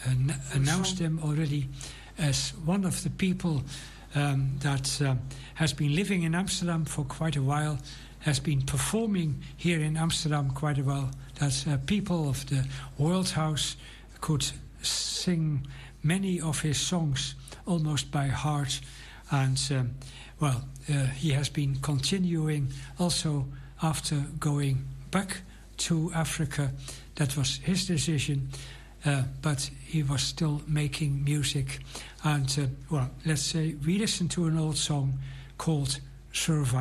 announced him already as one of the people that has been living in Amsterdam for quite a while, has been performing here in Amsterdam quite a while, that people of the World House could sing many of his songs almost by heart. And he has been continuing also after going back to Africa. That was his decision, but he was still making music. And let's say we listen to an old song called Survive.